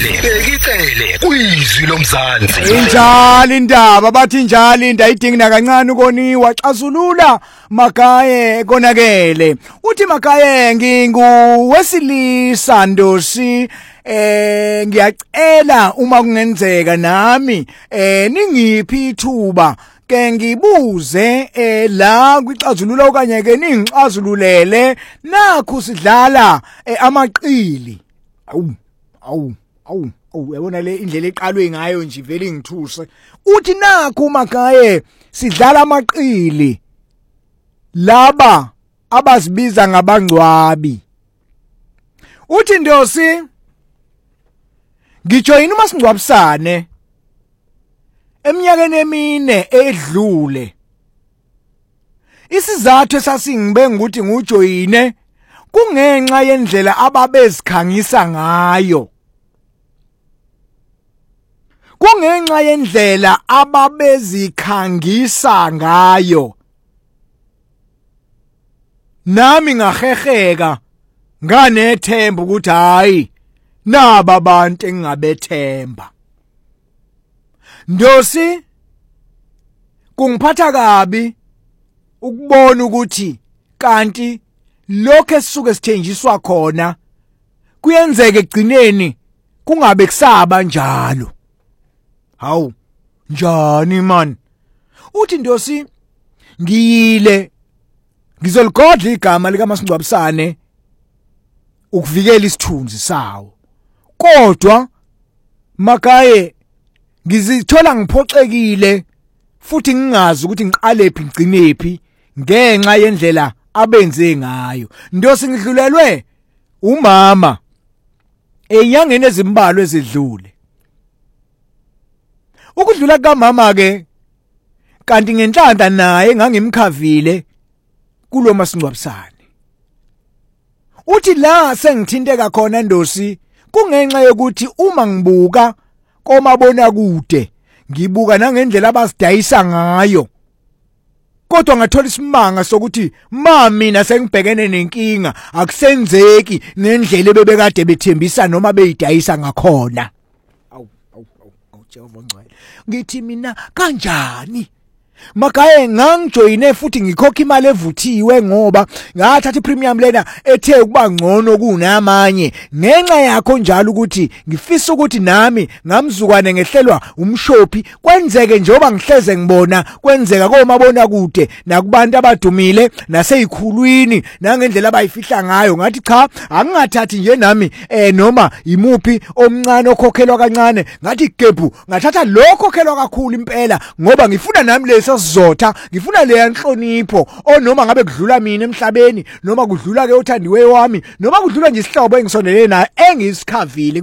Bekicele kuyizwi lomzansi. Injalo indaba bathi njalo indayidingi nakancane ukoniwa xazulula Magaye konakele. Uthi Magaye nginguwesilisa Ndosi ngiyacela uma kungenzeka nami ningiphi ithuba ke ngibuze la kwixazululo okanye ke ningixazululele nakho sidlala amaqili. Awu yabona le indlela eqalwe ngayo nje vele ngithuse. Uthi nakho Magaye sidlala amaqili laba abazibiza ngabangcwabi. Uthi Ndosi ngijoyina umasingcwabisane eminyakeni emine edlule. Isizathu esasingibe ukuthi ngujoyine kungenxa yendlela ababezikhangisa ngayo. Kungenxa yendlela ababezikhangisa ngayo. Nami ngaheheka nganethemba ukuthi hayi naba abantu engingabethemba. Ndosi kungiphatha kabi ukubona ukuthi kanti lokho esisuke sithenjiswa khona kuyenzeka egcineni kungabe kusaba njalo. Hawu njani man? Uthi Ndosi ngiyile ngizoligodla igama lika masingcwabisane ukuvikela isithunzi sawo. Kodwa Magaye ngizithola ngiphoxekile futhi ngingazi ukuthi ngiqalephi ngcinephi ngenxa yendlela abenze ngayo. Ndosi ngidlulelwe umama enyangeni ezimbalwa ezidlule. Ukudlula kaMama ke kanti ngenhlanhla naye ngangimkhavile kulo masingcwabisane. Uthi la sengithinteka khona Ndosi kungenxa yokuthi uma ngibuka komabona kude ngibuka nangendlela abasidayisa ngayo. Kodwa ngathola isimanga sokuthi mina sengibhekene nenkinga akusenzeki ngendlela bebekade bethembisa noma beyidayisa ngakhona. Awu Jehova ngcwele. Ngithi mina kanjani? Magaye ngangijoyine futhi ngikhokha imali evuthiwe ngoba ngathatha ipremium lena ethe ukuba ngcono kunamanye ngenxa yakho njalo ukuthi ngifisa ukuthi nami ngamzukwane ngehlelwa umshophi kwenzeke njengoba ngihleze ngibona kwenzeka komabona kude nakubantu abadumile naseyikhulwini nangendlela abayifihla ngayo ngathi cha angingathathi nje nami noma imuphi omncane okhokhelwa kancane ngathi gebhu ngathatha lokhokhelwa kakhulu impela ngoba ngifuna nami sasizotha ngifuna le yanhlonipho onoma ngabe kudlula mina emhlabeni noma kudlula ke uthandiwe wami noma kudlula nje isihlobo engisondelene naye engisikhavile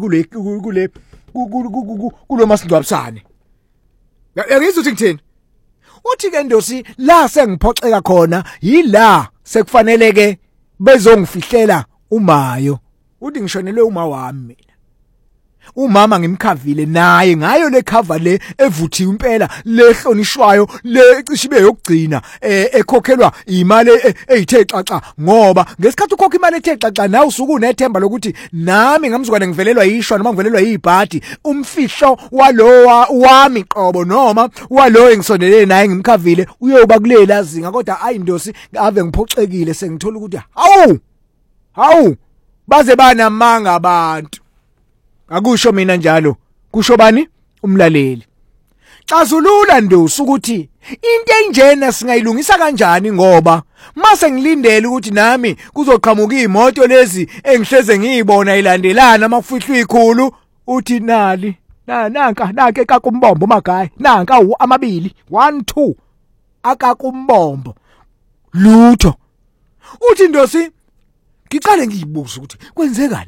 kulo masingcwabisane. Yakizwa ukuthi ngithini? Uthi ke Ndosi la sengiphoxeka khona yila sekufanele ke bezongifihlela umayo. Uthi ngishonelwe uma wami mina. Umama ngimkhavile naye ngayo le cover le evuthiwe impela lehlonishwayo lecishibe yokugcina ekhokhelwa imali eyithe xaxa ngoba ngesikhathi ukhokha imali ethe xaxa nawe usuku unethemba lokuthi nami ngamzukwane ngivelelwa yishwa noma ngivelelwa yibhadi umfihlo walowa wami qobo noma walo engisondelene naye ngimkhavile uyoba kulela zinga kodwa ayi Ndosi ave ngiphoxekile sengithola ukuthi hawu baze banamanga abantu. Akusho mina njalo kusho bani umlaleli. Xazulula Ndosi ukuthi into enjena singayilungisa kanjani ngoba mase ngilindele ukuthi nami kuzoqhamuka imoto lezi engihleze ngiyibona ilandelana makufihlwa ikhulu. Uthi nali nanka ekakumbombo Magaye nanka amabili 1 2 akakumbombo lutho. Uthi Ndosi ngicale ngiyibuza ukuthi kwenzekani